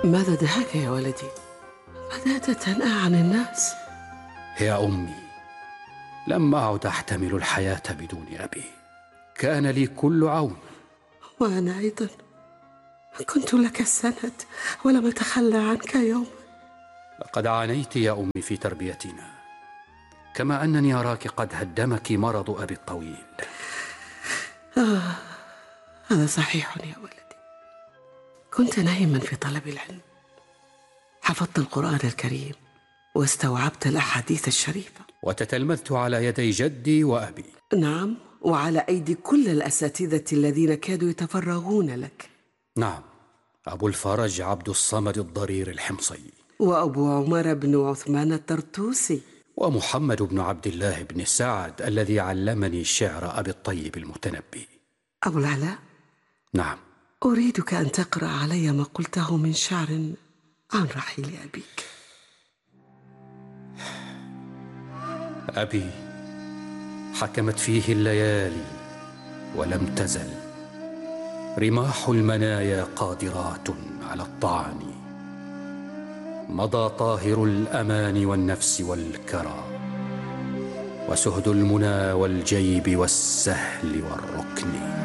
ماذا دهاك يا ولدي؟ بدأت تنأى عن الناس. يا أمي، لم أعد أحتمل الحياة بدون أبي. كان لي كل عون. وأنا أيضا كنت لك السند، ولم أتخلى عنك يوم. لقد عانيت يا أمي في تربيتنا، كما أنني أراك قد هدمك مرض أبي الطويل. هذا صحيح يا ولدي. كنت نايما في طلب العلم، حفظت القرآن الكريم واستوعبت الأحاديث الشريفة، وتتلمذت على يدي جدي وأبي. نعم، وعلى أيدي كل الأساتذة الذين كادوا يتفرغون لك. نعم، أبو الفرج عبد الصمد الضرير الحمصي، وأبو عمر بن عثمان الطرطوسي، ومحمد بن عبد الله بن سعد الذي علمني شعر أبي الطيب المتنبي. أبو العلاء، نعم، أريدك أن تقرأ علي ما قلته من شعر عن رحيل أبيك. أبي حكمت فيه الليالي ولم تزل رماح المنايا قادرات على الطعن. مضى طاهر الأمان والنفس والكرى، وسهد المنى والجيب والسهل والركن.